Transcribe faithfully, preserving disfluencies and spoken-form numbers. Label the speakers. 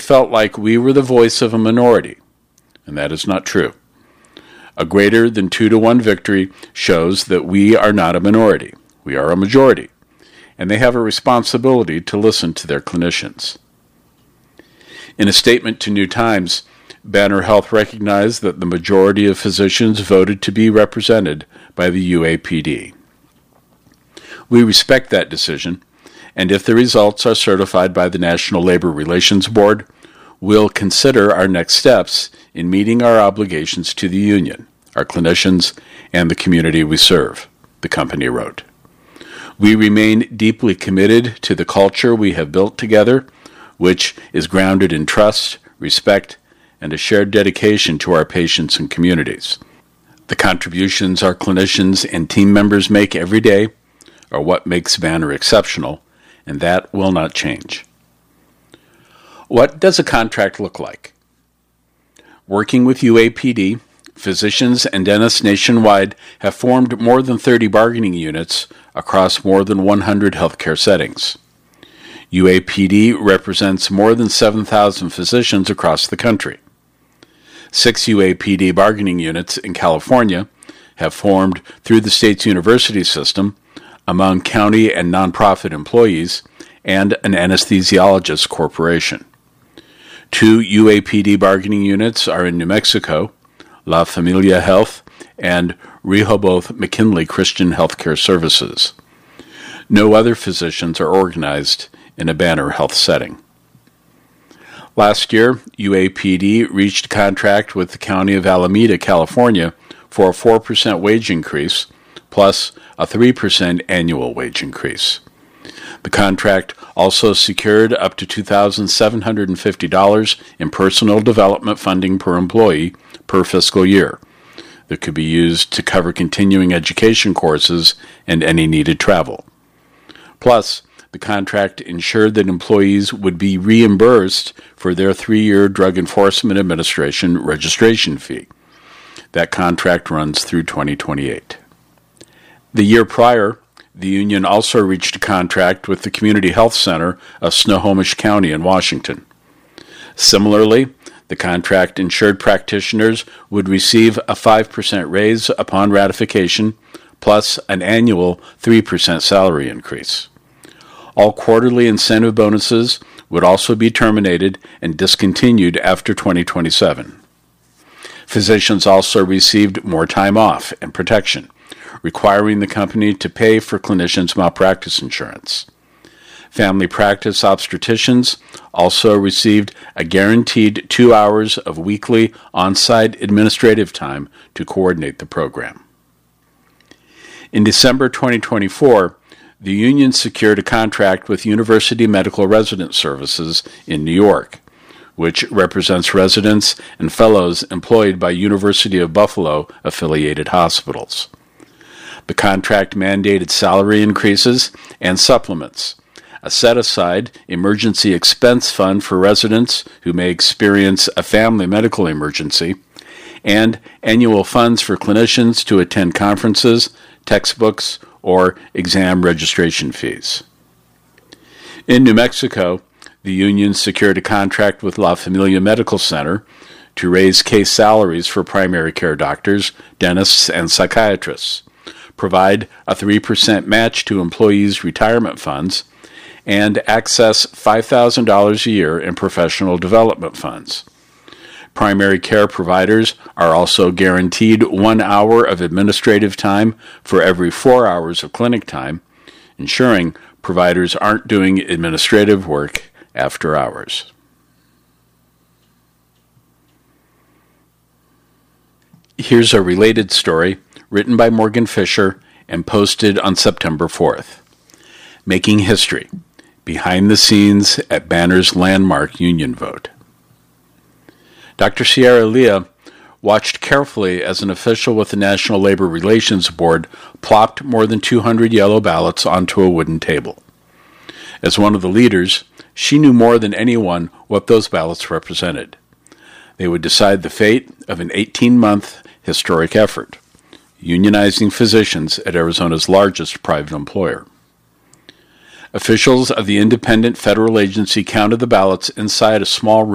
Speaker 1: felt like we were the voice of a minority, and that is not true. A greater than two to one victory shows that we are not a minority. We are a majority, and they have a responsibility to listen to their clinicians. In a statement to New Times, Banner Health recognized that the majority of physicians voted to be represented by the U A P D. We respect that decision, and if the results are certified by the National Labor Relations Board, we'll consider our next steps in meeting our obligations to the union, our clinicians, and the community we serve, the company wrote. We remain deeply committed to the culture we have built together, which is grounded in trust, respect, and a shared dedication to our patients and communities. The contributions our clinicians and team members make every day are what makes Banner exceptional, and that will not change. What does a contract look like? Working with U A P D, physicians and dentists nationwide have formed more than thirty bargaining units across more than one hundred healthcare settings. U A P D represents more than seven thousand physicians across the country. Six U A P D bargaining units in California have formed through the state's university system among county and nonprofit employees and an anesthesiologist corporation. Two U A P D bargaining units are in New Mexico, La Familia Health and Rehoboth McKinley Christian Healthcare Services. No other physicians are organized in a Banner Health setting. Last year, U A P D reached a contract with the County of Alameda, California, for a four percent wage increase, plus a three percent annual wage increase. The contract also secured up to two thousand seven hundred fifty dollars in personal development funding per employee per fiscal year that could be used to cover continuing education courses and any needed travel. Plus, the contract ensured that employees would be reimbursed for their three-year Drug Enforcement Administration registration fee. That contract runs through twenty twenty-eight. The year prior, the union also reached a contract with the Community Health Center of Snohomish County in Washington. Similarly, the contract ensured practitioners would receive a five percent raise upon ratification, plus an annual three percent salary increase. All quarterly incentive bonuses would also be terminated and discontinued after twenty twenty-seven. Physicians also received more time off and protection, requiring the company to pay for clinicians' malpractice insurance. Family practice obstetricians also received a guaranteed two hours of weekly on-site administrative time to coordinate the program. In December twenty twenty-four, the union secured a contract with University Medical Resident Services in New York, which represents residents and fellows employed by University of Buffalo affiliated hospitals. The contract mandated salary increases and supplements, a set-aside emergency expense fund for residents who may experience a family medical emergency, and annual funds for clinicians to attend conferences, textbooks, or exam registration fees. In New Mexico, the union secured a contract with La Familia Medical Center to raise case salaries for primary care doctors, dentists, and psychiatrists, provide a three percent match to employees' retirement funds, and access five thousand dollars a year in professional development funds. Primary care providers are also guaranteed one hour of administrative time for every four hours of clinic time, ensuring providers aren't doing administrative work after hours. Here's a related story written by Morgan Fisher and posted on September fourth. Making History, Behind the Scenes at Banner's Landmark Union Vote. Doctor Sierra Leah watched carefully as an official with the National Labor Relations Board plopped more than two hundred yellow ballots onto a wooden table. As one of the leaders, she knew more than anyone what those ballots represented. They would decide the fate of an eighteen-month historic effort, unionizing physicians at Arizona's largest private employer. Officials of the independent federal agency counted the ballots inside a small